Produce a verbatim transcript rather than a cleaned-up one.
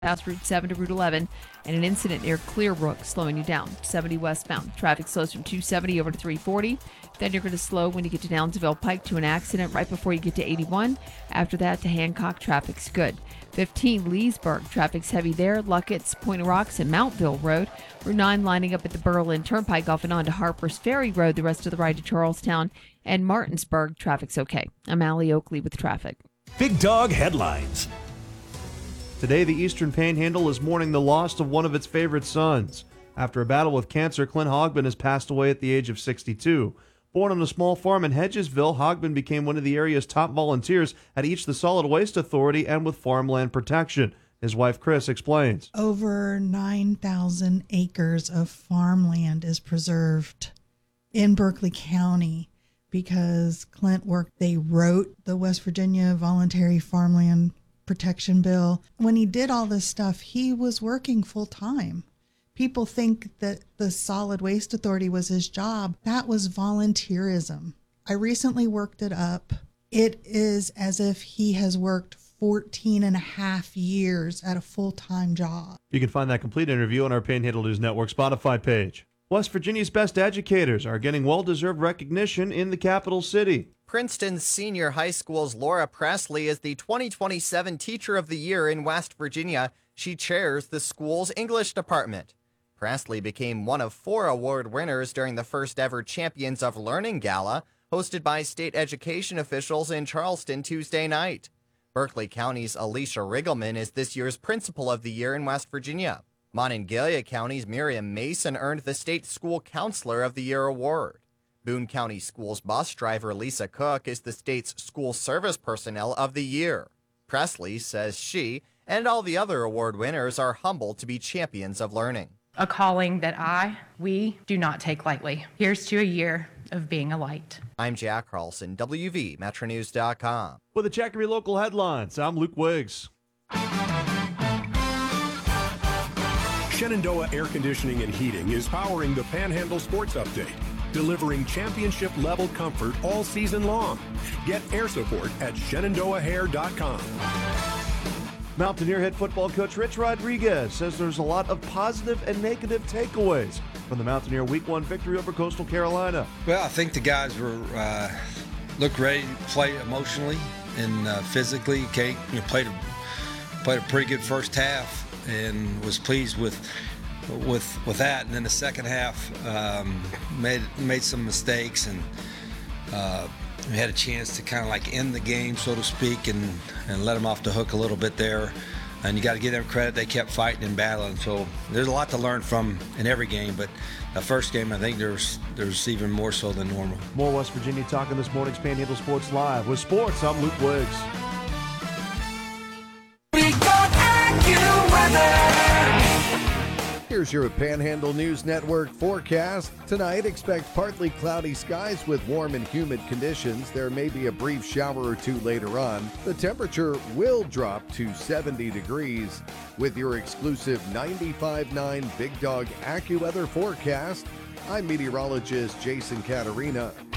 past Route seven to Route eleven, and an incident near Clearbrook slowing you down. seventy westbound. Traffic slows from two seventy over to three forty. Then you're going to slow when you get to Downsville Pike to an accident right before you get to eighty-one. After that to Hancock, traffic's good. fifteen Leesburg, traffic's heavy there. Luckett's, Point Rocks, and Mountville Road. Route nine lining up at the Berlin Turnpike off and on to Harper's Ferry Road. The rest of the ride to Charlestown and Martinsburg, traffic's okay. I'm Allie Oakley with traffic. Big Dog Headlines. Today, the Eastern Panhandle is mourning the loss of one of its favorite sons. After a battle with cancer, Clint Hogben has passed away at the age of sixty-two. Born on a small farm in Hedgesville, Hogben became one of the area's top volunteers at each the Solid Waste Authority and with Farmland Protection. His wife, Chris, explains. Over nine thousand acres of farmland is preserved in Berkeley County because Clint worked, they wrote the West Virginia Voluntary Farmland Protection Bill. When he did all this stuff, he was working full time. People think that the Solid Waste Authority was his job. That was volunteerism. I recently worked it up. It is as if he has worked fourteen and a half years at a full-time job. You can find that complete interview on our Panhandle News Network Spotify page. West Virginia's best educators are getting well-deserved recognition in the capital city. Princeton Senior High School's Laura Presley is the twenty twenty-seven Teacher of the Year in West Virginia. She chairs the school's English department. Presley became one of four award winners during the first ever Champions of Learning Gala, hosted by state education officials in Charleston Tuesday night. Berkeley County's Alicia Riggleman is this year's Principal of the Year in West Virginia. Monongalia County's Miriam Mason earned the State School Counselor of the Year award. Boone County Schools bus driver Lisa Cook is the state's School Service Personnel of the Year. Presley says she and all the other award winners are humbled to be champions of learning. A calling that I, we, do not take lightly. Here's to a year of being a light. I'm Jack Carlson, W V Metro News dot com. With the Jackery Local Headlines, I'm Luke Wiggs. Shenandoah Air Conditioning and Heating is powering the Panhandle Sports Update, delivering championship-level comfort all season long. Get air support at Shenandoah Hair dot com. Mountaineer head football coach Rich Rodriguez says there's a lot of positive and negative takeaways from the Mountaineer Week One victory over Coastal Carolina. Well, I think the guys were uh, looked ready to play emotionally and uh, physically. Kate, you know, played a, played a pretty good first half and was pleased with with with that. And then the second half um, made made some mistakes and. Uh, We had a chance to kind of like end the game, so to speak, and, and let them off the hook a little bit there. And you got to give them credit. They kept fighting and battling. So there's a lot to learn from in every game. But the first game, I think there's there's even more so than normal. More West Virginia talking this morning's Panhandle Sports Live. With sports, I'm Luke Wiggs. We got AccuWeather. Here's your Panhandle News Network forecast. Tonight, expect partly cloudy skies with warm and humid conditions. There may be a brief shower or two later on. The temperature will drop to seventy degrees. With your exclusive ninety-five point nine Big Dog AccuWeather forecast, I'm meteorologist Jason Caterina.